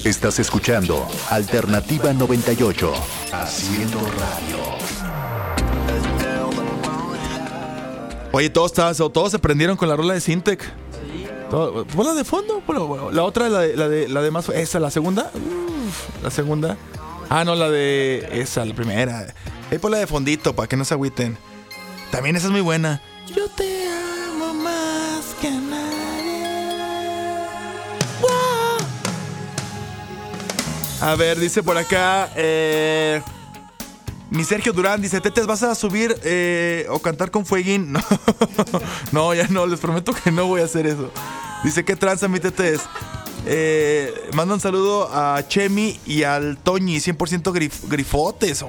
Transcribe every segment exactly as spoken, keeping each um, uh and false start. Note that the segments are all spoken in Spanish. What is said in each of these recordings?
Estás escuchando Alternativa noventa y ocho, haciendo radio. Oye, todos, todos se prendieron con la rola de Syntec. Todo, ponla de fondo. Ponla, la otra, la de, la de, la de más. Esa, la segunda. Uf, la segunda. Ah, no, la de. Esa, la primera. Ahí ponla de fondito para que no se agüiten. También esa es muy buena. Yo te amo más que nadie. Wow. A ver, dice por acá. Eh. Mi Sergio Durán dice, Tetes, ¿vas a subir eh, o cantar con Fueguín? No, no, ya no, les prometo que no voy a hacer eso. Dice, ¿qué tranza, mi Tetes? Eh, manda un saludo a Chemi y al Toñi, cien por ciento grif- grifotes.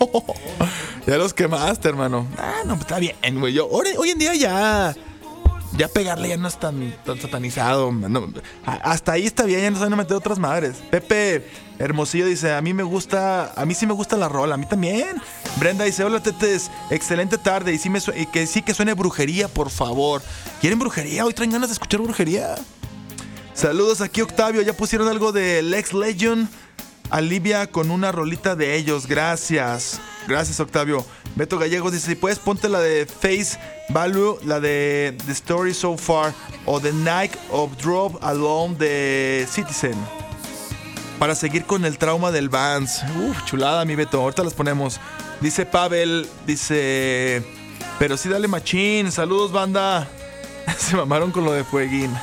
Ya los quemaste, hermano. Ah, no, está bien, güey. Yo, hoy, hoy en día ya... Ya pegarle ya no es tan, tan satanizado. No, hasta ahí está bien, ya no saben meter otras madres. Pepe Hermosillo dice, a mí me gusta, a mí sí me gusta la rola, a mí también. Brenda dice, hola Tetes, excelente tarde. Y, sí me su- y que sí que suene brujería, por favor. ¿Quieren brujería? Hoy traen ganas de escuchar brujería. Saludos aquí Octavio, ya pusieron algo de Lex Legion. Alivia con una rolita de ellos, gracias. Gracias Octavio. Beto Gallegos dice, si puedes ponte la de Face Value, la de The Story So Far o The Night of Drop Alone de Citizen, para seguir con el trauma del Vans. Uf, chulada mi Beto, ahorita las ponemos. Dice Pavel, dice, pero sí dale machín, saludos banda. Se mamaron con lo de Fueguín.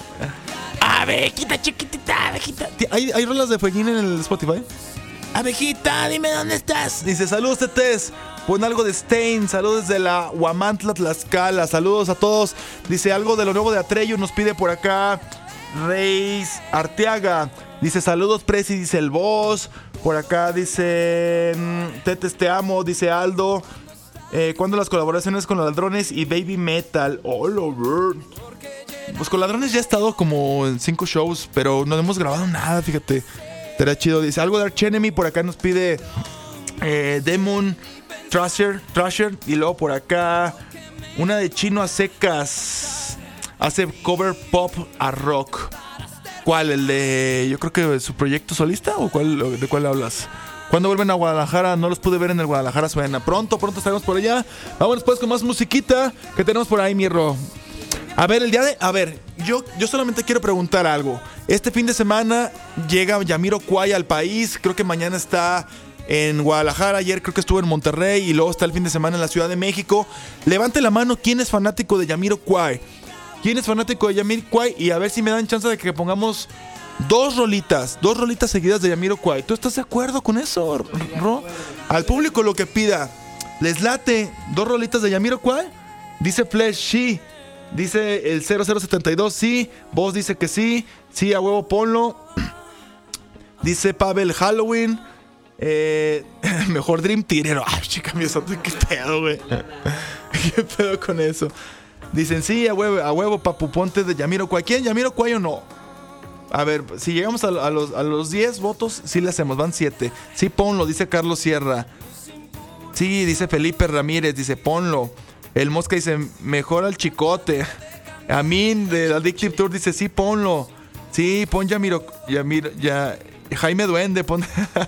Abejita chiquitita, abejita. ¿Hay, ¿Hay rolas de Fueguín en el Spotify? Abejita, dime dónde estás. Dice, saludos Tetes, pon algo de Stain. Saludos desde la Huamantla, Tlaxcala. Saludos a todos. Dice, algo de lo nuevo de Atreyu nos pide por acá Reis Arteaga. Dice, saludos Prezi, dice el boss. Por acá dice, Tetes te amo, dice Aldo. eh, ¿Cuándo las colaboraciones con los Ladrones y Baby Metal? Oh, Lord. Pues con Ladrones ya he estado como en cinco shows, pero no hemos grabado nada, fíjate. Será chido. Dice algo de Arch Enemy. Por acá nos pide eh, Demon Thrasher, Thrasher. Y luego por acá una de Chino a secas. Hace cover pop a rock. ¿Cuál? ¿El de, yo creo que su proyecto solista? ¿O cuál, de cuál hablas? ¿Cuándo vuelven a Guadalajara? No los pude ver en el Guadalajara Suena. Pronto, pronto estaremos por allá. Vámonos pues con más musiquita. ¿Qué tenemos por ahí, Mirro? A ver, el día de... A ver, yo, yo solamente quiero preguntar algo. Este fin de semana llega Jamiroquai al país. Creo que mañana está en Guadalajara. Ayer creo que estuvo en Monterrey. Y luego está el fin de semana en la Ciudad de México. Levante la mano, ¿quién es fanático de Jamiroquai? ¿Quién es fanático de Jamiroquai? Y a ver si me dan chance de que pongamos dos rolitas. Dos rolitas seguidas de Jamiroquai. ¿Tú estás de acuerdo con eso, Ro? Al público lo que pida. ¿Les late dos rolitas de Jamiroquai? Dice Flesh, sí. Dice el cero cero setenta y dos, sí. Vos dice que sí. Sí, a huevo, ponlo. Dice Pavel, Halloween. Eh, mejor Dream Theater. Ay, chica, mi santo, qué pedo, güey. Qué pedo con eso. Dicen, sí, a huevo, a huevo, papu, ponte de Jamiroquai. ¿Quién? ¿Jamiroquai o no? A ver, si llegamos a, a los a los diez votos, sí le hacemos, van siete. Sí, ponlo, dice Carlos Sierra. Sí, dice Felipe Ramírez, dice, ponlo. El Mosca dice, mejor al Chicote. Amin del Addictive Tour dice, sí, ponlo. Sí, pon Yamiro, Yamiro, ya, Jaime Duende, pon.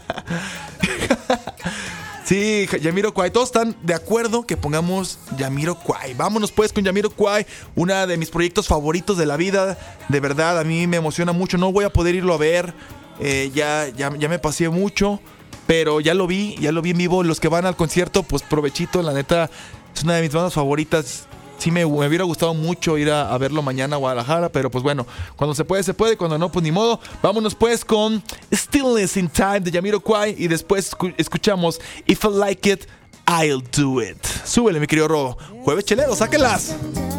Sí, Jamiroquai. Todos están de acuerdo que pongamos Jamiroquai. Vámonos pues con Jamiroquai, una de mis proyectos favoritos de la vida. De verdad, a mí me emociona mucho. No voy a poder irlo a ver. Eh, ya, ya, ya me pasé mucho. Pero ya lo vi, ya lo vi en vivo. Los que van al concierto, pues provechito, la neta. Es una de mis bandas favoritas. Sí me, me hubiera gustado mucho ir a, a verlo mañana a Guadalajara, pero pues bueno, cuando se puede, se puede, cuando no, pues ni modo. Vámonos pues con Stillness in Time de Jamiroquai y después escu- escuchamos If I Like It, I'll Do It. Súbele, mi querido Robo. Jueves chelero, sáquenlas.